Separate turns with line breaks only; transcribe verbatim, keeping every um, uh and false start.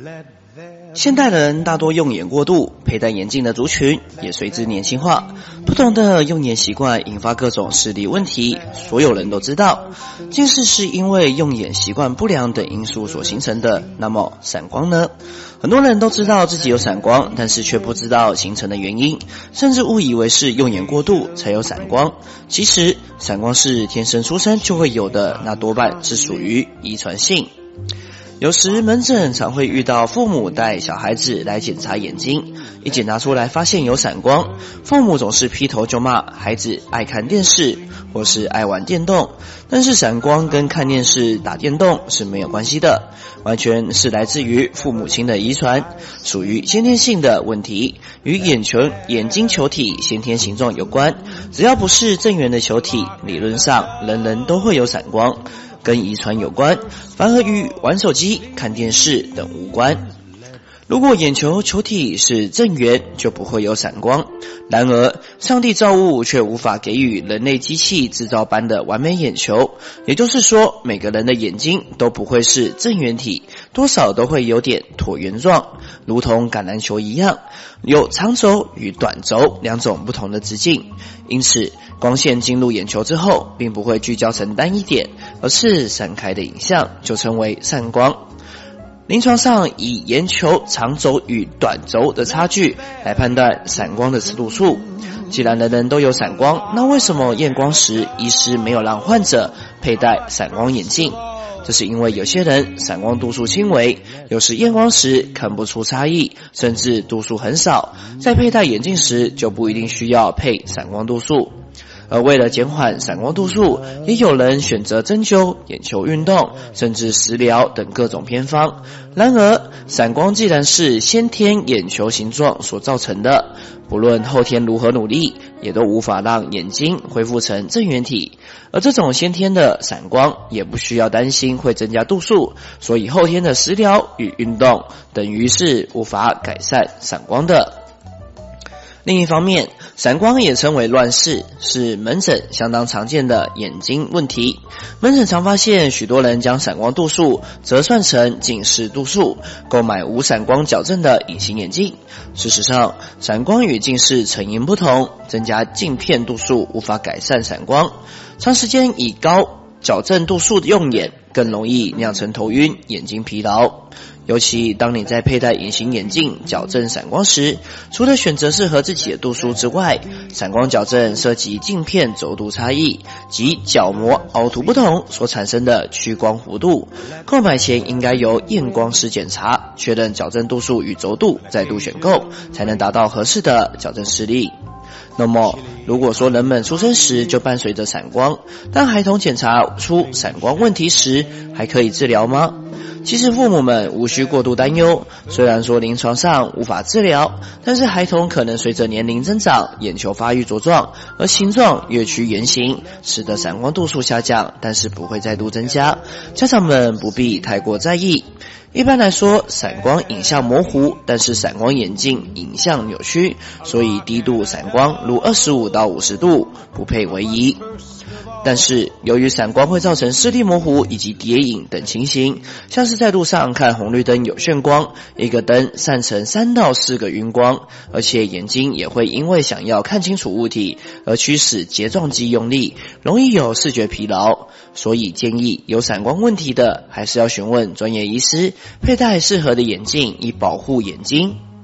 现代人大多用眼过度，佩戴眼镜的族群也随之年轻化。不同的用眼习惯引发各种视力问题，所有人都知道。近视是因为用眼习惯不良等因素所形成的，那么散光呢？很多人都知道自己有散光，但是却不知道形成的原因，甚至误以为是用眼过度才有散光。其实散光是天生出生就会有的，那多半是属于遗传性。有时门诊常会遇到父母带小孩子来检查眼睛，一检查出来发现有散光，父母总是劈头就骂孩子爱看电视或是爱玩电动，但是散光跟看电视打电动是没有关系的，完全是来自于父母亲的遗传，属于先天性的问题，与眼球眼睛球体先天形状有关，只要不是正圆的球体，理论上人人都会有散光，跟遗传有关，反而与玩手机、看电视等无关。如果眼球球体是正圆，就不会有散光。然而，上帝造物却无法给予人类机器制造般的完美眼球，也就是说，每个人的眼睛都不会是正圆体，多少都会有点椭圆状，如同橄榄球一样，有长轴与短轴两种不同的直径。因此，光线进入眼球之后，并不会聚焦成单一点，而是散开的影像，就称为散光。临床上以眼球长轴与短轴的差距来判断散光的次度数。既然人人都有散光，那为什么验光时医师没有让患者佩戴散光眼镜？这是因为有些人散光度数轻微，有时验光时看不出差异，甚至度数很少，在佩戴眼镜时就不一定需要配散光度数。而为了减缓散光度数，也有人选择针灸、眼球运动，甚至食疗等各种偏方。然而，散光既然是先天眼球形状所造成的，不论后天如何努力，也都无法让眼睛恢复成正圆体。而这种先天的散光也不需要担心会增加度数，所以后天的食疗与运动等于是无法改善散光的。另一方面，散光也称为乱视，是门诊相当常见的眼睛问题。门诊常发现许多人将散光度数折算成近视度数，购买无散光矫正的隐形眼镜。事实上，散光与近视成因不同，增加镜片度数无法改善散光。长时间以高矫正度数用眼，更容易酿成头晕、眼睛疲劳。尤其当你在佩戴隐形眼镜矫正散光时，除了选择适合自己的度数之外，散光矫正涉及镜片轴度差异及角膜凹凸不同所产生的屈光弧度。购买前应该由验光师检查，确认矫正度数与轴度，再度选购，才能达到合适的矫正视力。那么，如果说人们出生时就伴随着散光，当孩童检查出散光问题时，还可以治疗吗？其实父母们无需过度担忧，虽然说临床上无法治疗，但是孩童可能随着年龄增长，眼球发育茁壮，而形状越趋圆形，使得散光度数下降，但是不会再度增加。家长们不必太过在意。一般来说，散光影像模糊，但是散光眼镜影像扭曲，所以低度散光如二十五到五十度不配为宜。但是由于散光会造成视力模糊以及跌影等情形，像是在路上看红绿灯有眩光，一个灯散成三到四个晕光，而且眼睛也会因为想要看清楚物体而驱使睫状肌用力，容易有视觉疲劳。所以建议有散光问题的还是要询问专业医师，佩戴适合的眼镜以保护眼睛。